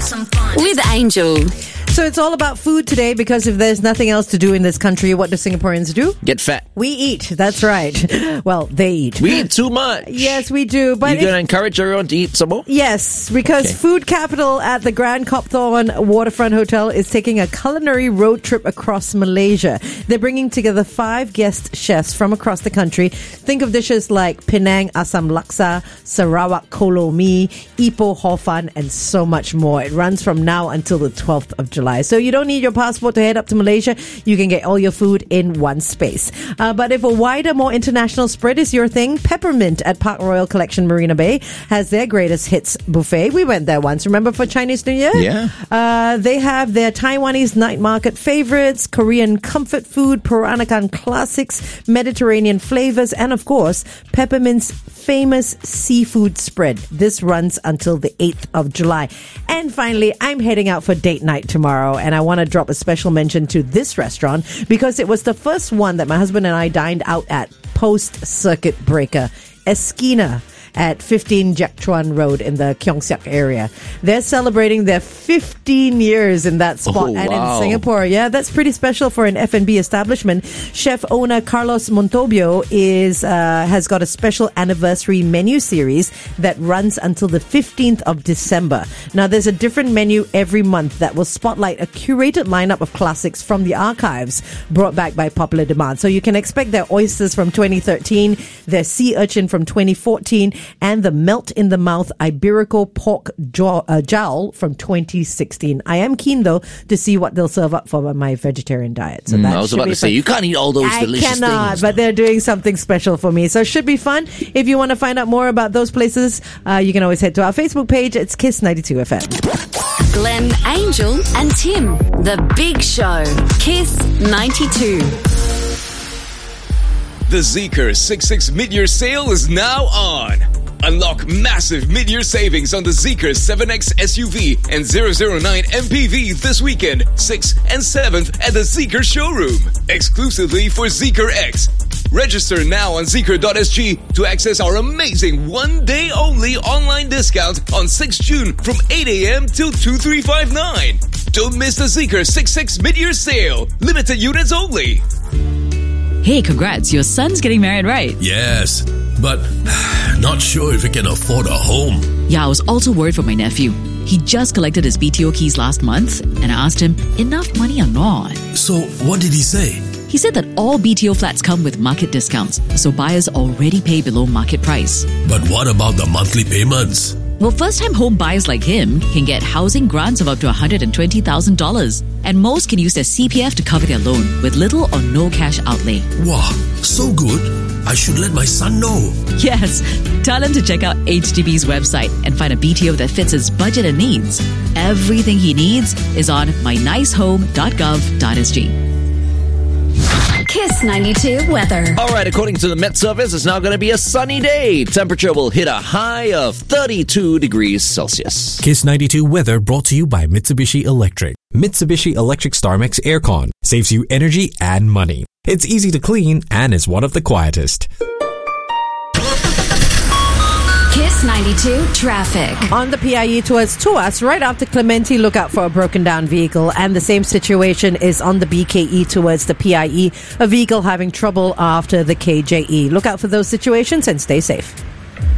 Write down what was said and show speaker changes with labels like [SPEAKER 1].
[SPEAKER 1] with Angel.
[SPEAKER 2] So it's all about food today because if there's nothing else to do in this country, what do Singaporeans do?
[SPEAKER 3] Get fat.
[SPEAKER 2] We eat. That's right. Well, they eat.
[SPEAKER 3] We eat too much.
[SPEAKER 2] Yes, we do. But
[SPEAKER 3] you're going to encourage everyone to eat some more?
[SPEAKER 2] Yes, because food capital at the Grand Copthorne Waterfront Hotel is taking a culinary road trip across Malaysia. They're bringing together 5 guest chefs from across the country. Think of dishes like Penang Asam Laksa, Sarawak Kolo Mi, Ipoh Hor Fun, and so much more. It runs from now until the 12th of July. So you don't need your passport to head up to Malaysia. You can get all your food in one space. But if a wider, more international spread is your thing, Peppermint at Park Royal Collection Marina Bay has their greatest hits buffet. We went there once, remember, for Chinese New Year?
[SPEAKER 3] Yeah.
[SPEAKER 2] They have their Taiwanese night market favorites, Korean comfort food, Peranakan classics, Mediterranean flavors, and of course, Peppermint's famous seafood spread. This runs until the 8th of July. And finally, I'm heading out for date night tomorrow, and I want to drop a special mention to this restaurant because it was the first one that my husband and I dined out at post-circuit breaker, Esquina at 15 Jack Chuan Road in the Keong Siak area. They're celebrating their 15 years in that spot and in Singapore. Yeah, that's pretty special for an F&B establishment. Chef owner Carlos Montobio has got a special anniversary menu series that runs until the 15th of December. Now, there's a different menu every month that will spotlight a curated lineup of classics from the archives brought back by popular demand. So you can expect their oysters from 2013, their sea urchin from 2014, and the melt-in-the-mouth Iberico pork jowl from 2016. I am keen, though, to see what they'll serve up for my vegetarian diet. So that
[SPEAKER 3] I was about to say, you can't eat all those delicious things. I cannot,
[SPEAKER 2] but they're doing something special for me. So it should be fun. If you want to find out more about those places, you can always head to our Facebook page. It's Kiss 92 FM.
[SPEAKER 1] Glenn, Angel, and Tim. The Big Show. Kiss 92.
[SPEAKER 4] The Zeekr 66 mid-year sale is now on. Unlock massive mid-year savings on the Zeekr 7X SUV and 009 MPV this weekend, 6th and 7th at the Zeekr showroom, exclusively for Zeekr X. Register now on Zeekr.sg to access our amazing one-day only online discount on 6 June from 8 a.m. till 2359. Don't miss the Zeekr 66 mid-year sale. Limited units only.
[SPEAKER 5] Hey, congrats. Your son's getting married, right?
[SPEAKER 6] Yes, but not sure if he can afford a home.
[SPEAKER 5] Yeah, I was also worried for my nephew. He just collected his BTO keys last month, and I asked him, enough money or not?
[SPEAKER 6] So, what did he say?
[SPEAKER 5] He said that all BTO flats come with market discounts, so buyers already pay below market price.
[SPEAKER 6] But what about the monthly payments?
[SPEAKER 5] Well, first-time home buyers like him can get housing grants of up to $120,000. And most can use their CPF to cover their loan with little or no cash outlay.
[SPEAKER 6] Wow, so good. I should let my son know.
[SPEAKER 5] Yes, tell him to check out HDB's website and find a BTO that fits his budget and needs. Everything he needs is on mynicehome.gov.sg.
[SPEAKER 1] Kiss 92 weather.
[SPEAKER 3] All right, according to the Met Service, it's now going to be a sunny day. Temperature will hit a high of 32 degrees Celsius.
[SPEAKER 7] Kiss 92 weather brought to you by Mitsubishi Electric. Mitsubishi Electric StarMax Aircon saves you energy and money. It's easy to clean and is one of the quietest.
[SPEAKER 1] Kiss 92 traffic.
[SPEAKER 2] On the PIE towards Tuas, right after Clementi, look out for a broken down vehicle. And the same situation is on the BKE towards the PIE, a vehicle having trouble after the KJE. Look out for those situations and stay safe.